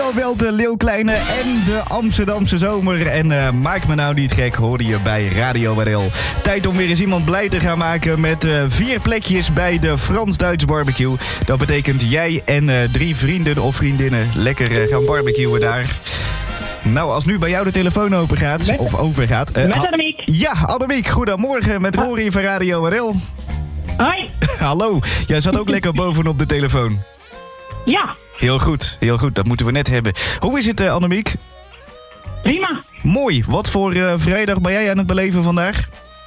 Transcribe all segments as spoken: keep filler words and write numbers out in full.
Veldte, Leeuw Kleine en de Amsterdamse zomer. En uh, maak me nou niet gek, hoorde je bij Radio W R L. Tijd om weer eens iemand blij te gaan maken met uh, vier plekjes bij de Frans-Duits barbecue. Dat betekent jij en uh, drie vrienden of vriendinnen lekker uh, gaan barbecuen daar. Nou, als nu bij jou de telefoon open gaat, met, of overgaat... Uh, met Annemiek. Ja, Annemiek, goedemorgen met Rory van Radio W R L. Hoi. Hallo, jij zat ook lekker bovenop de telefoon. Ja. Heel goed, heel goed, dat moeten we net hebben. Hoe is het, uh, Annemiek? Prima. Mooi, wat voor uh, vrijdag ben jij aan het beleven vandaag?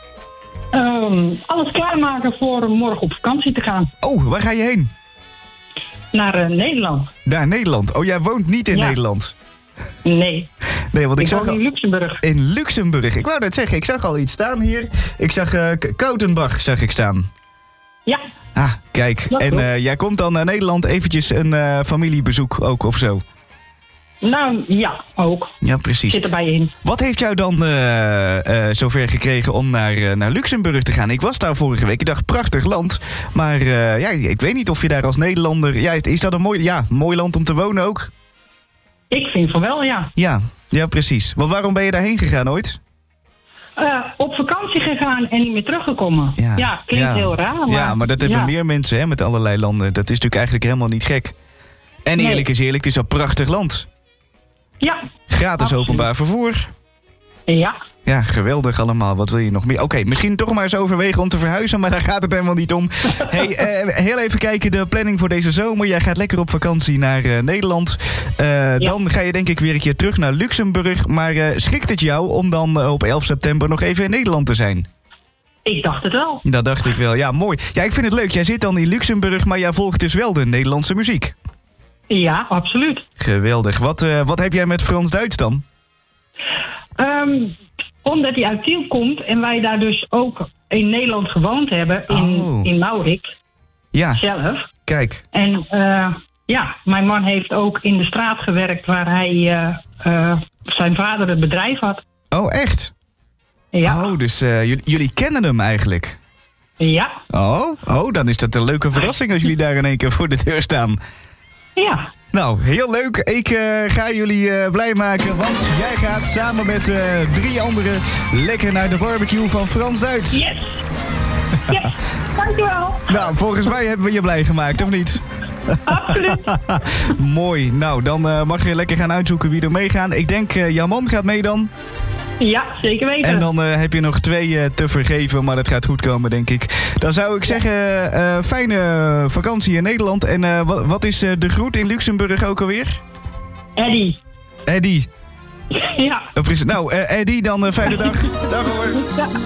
Um, alles klaarmaken voor morgen op vakantie te gaan. Oh, waar ga je heen? Naar uh, Nederland. Naar Nederland? Oh, jij woont niet in ja. Nederland? Nee. Nee, want ik, ik zag woon in Luxemburg. In Luxemburg. Ik wou net zeggen, ik zag al iets staan hier. Ik zag uh, Koutenbach zag ik staan. Ja. Ah, kijk. Dat en uh, jij komt dan naar Nederland eventjes een uh, familiebezoek ook of zo? Nou, ja, ook. Ja, precies. Zit erbij in. Wat heeft jou dan uh, uh, zover gekregen om naar, uh, naar Luxemburg te gaan? Ik was daar vorige week. Ik dacht, prachtig land. Maar uh, ja, ik weet niet of je daar als Nederlander... Ja, is dat een mooi, ja, mooi land om te wonen ook? Ik vind van wel, ja. Ja, ja, precies. Want waarom ben je daarheen gegaan ooit? Uh, op vakantie gegaan en niet meer teruggekomen. Ja, ja klinkt ja. heel raar. Maar, ja, maar dat hebben ja. meer mensen hè, met allerlei landen. Dat is natuurlijk eigenlijk helemaal niet gek. En eerlijk nee. is eerlijk, het is een prachtig land. Ja. Gratis absoluut. Openbaar vervoer. Ja. Ja, geweldig allemaal. Wat wil je nog meer? Oké, okay, misschien toch maar eens overwegen om te verhuizen, maar daar gaat het helemaal niet om. Hey, uh, heel even kijken, de planning voor deze zomer. Jij gaat lekker op vakantie naar uh, Nederland. Uh, ja. Dan ga je denk ik weer een keer terug naar Luxemburg. Maar uh, schikt het jou om dan uh, op elf september nog even in Nederland te zijn? Ik dacht het wel. Dat dacht ik wel. Ja, mooi. Ja, ik vind het leuk. Jij zit dan in Luxemburg, maar jij volgt dus wel de Nederlandse muziek. Ja, absoluut. Geweldig. Wat, uh, wat heb jij met Frans-Duits dan? Um, omdat hij uit Tiel komt en wij daar dus ook in Nederland gewoond hebben, in, oh. in Maurik. Ja. Zelf. Kijk. En uh, ja, mijn man heeft ook in de straat gewerkt waar hij uh, uh, zijn vader het bedrijf had. Oh, echt? Ja. Oh, dus uh, jullie, jullie kennen hem eigenlijk? Ja. Oh, oh, dan is dat een leuke verrassing als jullie daar in één keer voor de deur staan. Ja. Nou, heel leuk. Ik uh, ga jullie uh, blij maken, want jij gaat samen met uh, drie anderen lekker naar de barbecue van Frans-Duits. Yes! Yes! Dankjewel! Nou, volgens mij hebben we je blij gemaakt, of niet? Absoluut! Mooi. Nou, dan uh, mag je lekker gaan uitzoeken wie er meegaan. Ik denk, uh, jouw man gaat mee dan? Ja, zeker weten. En dan uh, heb je nog twee uh, te vergeven, maar dat gaat goed komen, denk ik. Dan zou ik zeggen, uh, fijne vakantie in Nederland. En uh, wat, wat is uh, de groet in Luxemburg ook alweer? Eddie. Eddie. Ja. Uh, nou, uh, Eddie, dan uh, fijne dag. Dag hoor. Ja.